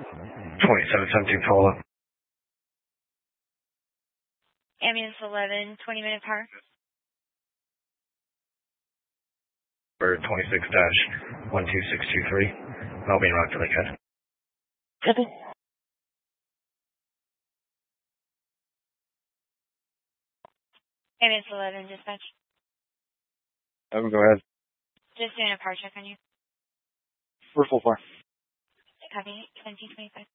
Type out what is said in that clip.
2717 follow-up. Ambulance 11, 20-minute power. For 26-12623. Melbourne Rock to Lake Head. Copy. Ambulance 11, dispatch. Go ahead. Just doing a power check on you. We're full far. Copy, 1725.